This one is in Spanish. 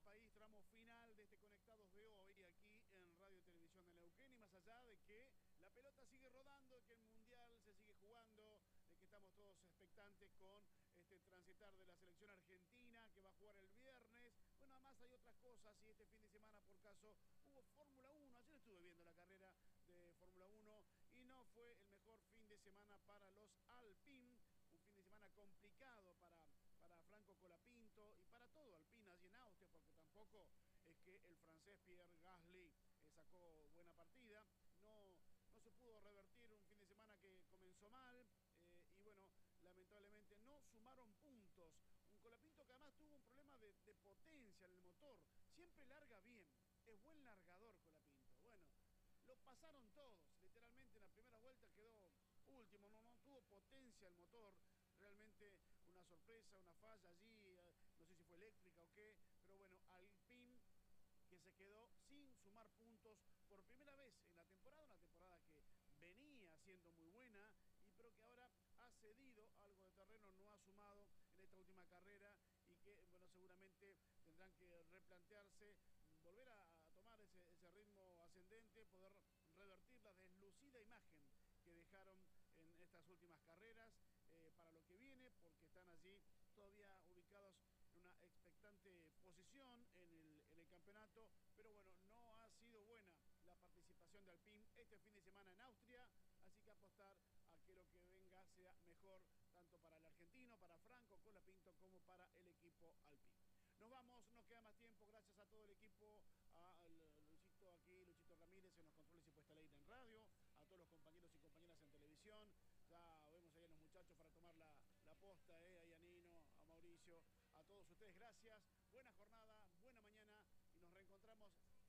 al país, tramo final de este Conectados de hoy, aquí en Radio y Televisión de Neuquén, y más allá de que la pelota sigue rodando, de que el Mundial se sigue jugando, de que estamos todos expectantes con este transitar de la selección argentina, que va a jugar el viernes. Bueno, además hay otras cosas, y este fin de semana, por caso, hubo Fórmula 1. Ayer estuve viendo la carrera de Fórmula 1 y no fue el mejor fin de semana para los Alpine, un fin de semana complicado para Franco Colapinto y para todo Alpine allí en Austria, porque tampoco es que el francés Pierre Gasly sacó buena partida. No se pudo revertir un fin de semana que comenzó mal y bueno, lamentablemente no sumaron puntos. Un Colapinto que además tuvo un problema de potencia en el motor. Siempre larga bien, es buen largador Colapinto. Bueno, lo pasaron todos, literalmente en la primera vuelta quedó último, no tuvo potencia el motor. Realmente una sorpresa, una falla allí, no sé si fue eléctrica o qué, pero bueno, Alpine que se quedó sin sumar puntos por primera vez en la temporada, una temporada que venía siendo muy buena, pero que ahora ha cedido algo de terreno, no ha sumado en esta última carrera y que, bueno, seguramente tendrán que replantearse, volver a tomar ese ritmo ascendente, poder revertir la deslucida imagen que dejaron en estas últimas carreras para lo que viene, porque están allí todavía ubicados en una expectante posición en el campeonato, pero bueno, no ha sido buena la participación de Alpine este fin de semana en Austria, así que apostar a que lo que venga sea mejor tanto para el argentino, para Franco Colapinto, como para el equipo Alpine. Nos vamos, nos queda más tiempo, gracias a todo el equipo, a Luchito aquí, Luchito Ramírez en los controles y puesta al aire en radio, a todos los compañeros y compañeras en televisión. Ya vemos ahí a los muchachos para tomar la posta, ahí a Nino, a Mauricio, a todos ustedes, gracias, buena jornada, buena mañana y nos reencontramos